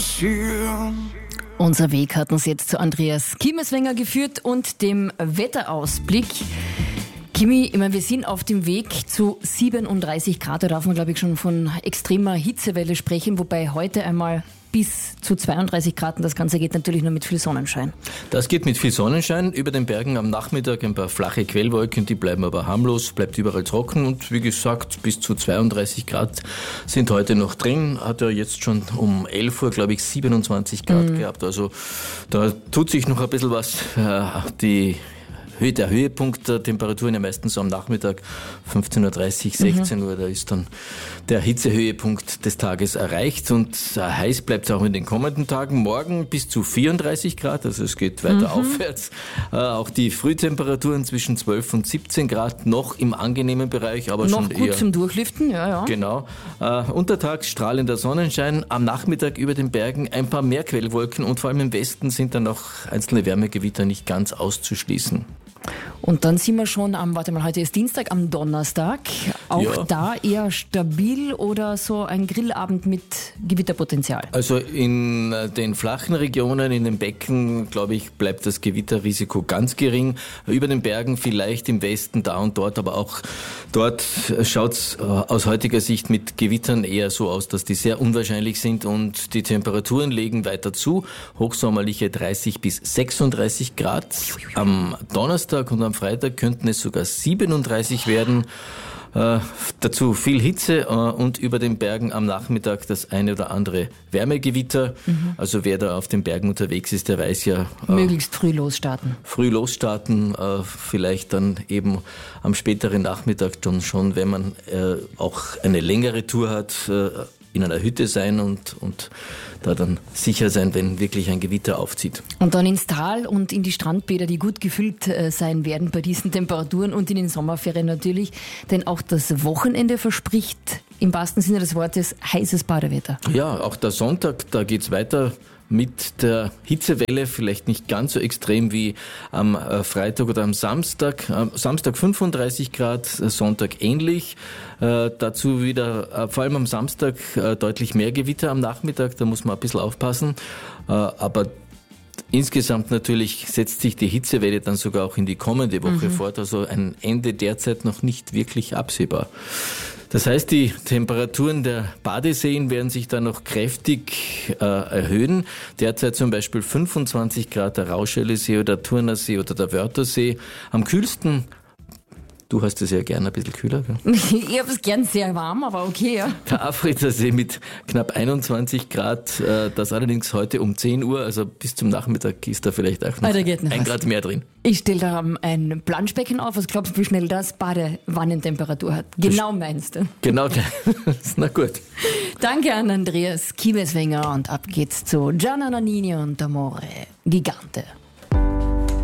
passieren. Unser Weg hat uns jetzt zu Andreas Kiemeswenger geführt und dem Wetterausblick. Kimi, ich meine, wir sind auf dem Weg zu 37 Grad. Da darf man, glaube ich, schon von extremer Hitzewelle sprechen, wobei heute einmal bis zu 32 Grad. Und das Ganze geht natürlich nur mit viel Sonnenschein. Das geht mit viel Sonnenschein. Über den Bergen am Nachmittag ein paar flache Quellwolken, die bleiben aber harmlos, bleibt überall trocken. Und wie gesagt, bis zu 32 Grad sind heute noch drin. Hat er jetzt schon um 11 Uhr, glaube ich, 27 Grad gehabt. Also da tut sich noch ein bisschen was. Der Höhepunkt der Temperaturen ja meistens so am Nachmittag, 15.30 Uhr, 16 Uhr, da ist dann der Hitzehöhepunkt des Tages erreicht und heiß bleibt es auch in den kommenden Tagen. Morgen bis zu 34 Grad, also es geht weiter aufwärts. Auch die Frühtemperaturen zwischen 12 und 17 Grad noch im angenehmen Bereich, aber noch schon gut eher zum Durchlüften, ja. Genau. Untertags strahlender Sonnenschein, am Nachmittag über den Bergen ein paar mehr Quellwolken und vor allem im Westen sind dann noch einzelne Wärmegewitter nicht ganz auszuschließen. Und dann sind wir schon heute ist Dienstag, am Donnerstag. Auch da eher stabil oder so ein Grillabend mit Gewitterpotenzial? Also in den flachen Regionen, in den Becken, glaube ich, bleibt das Gewitterrisiko ganz gering. Über den Bergen vielleicht im Westen da und dort, aber auch dort schaut es aus heutiger Sicht mit Gewittern eher so aus, dass die sehr unwahrscheinlich sind und die Temperaturen legen weiter zu. Hochsommerliche 30 bis 36 Grad. Am Donnerstag und am Freitag könnten es sogar 37 werden. Dazu viel Hitze und über den Bergen am Nachmittag das eine oder andere Wärmegewitter. Also wer da auf den Bergen unterwegs ist, der weiß ja... möglichst früh losstarten. Vielleicht dann eben am späteren Nachmittag dann schon, wenn man auch eine längere Tour hat, in einer Hütte sein und da dann sicher sein, wenn wirklich ein Gewitter aufzieht. Und dann ins Tal und in die Strandbäder, die gut gefüllt sein werden bei diesen Temperaturen und in den Sommerferien natürlich. Denn auch das Wochenende verspricht im wahrsten Sinne des Wortes heißes Badewetter. Ja, auch der Sonntag, da geht's weiter mit der Hitzewelle, vielleicht nicht ganz so extrem wie am Freitag oder am Samstag. Am Samstag 35 Grad, Sonntag ähnlich. Dazu wieder, vor allem am Samstag, deutlich mehr Gewitter am Nachmittag, da muss man ein bisschen aufpassen. Aber insgesamt natürlich setzt sich die Hitzewelle dann sogar auch in die kommende Woche fort, also ein Ende derzeit noch nicht wirklich absehbar. Das heißt, die Temperaturen der Badeseen werden sich dann noch kräftig erhöhen. Derzeit zum Beispiel 25 Grad der Rauschellesee oder der Turnersee oder der Wörthersee. Am kühlsten, du hast es ja gern ein bisschen kühler, gell? Ich habe es gern sehr warm, aber okay, ja. Der Afritsee mit knapp 21 Grad, das allerdings heute um 10 Uhr, also bis zum Nachmittag ist da vielleicht auch noch ein Grad mehr drin. Ich stelle da ein Planschbecken auf, was glaubst du, wie schnell das Badewannentemperatur hat? Genau meinst du? Genau, na gut. Danke an Andreas Kiemeswenger und ab geht's zu Gianna Nannini und Amore Gigante.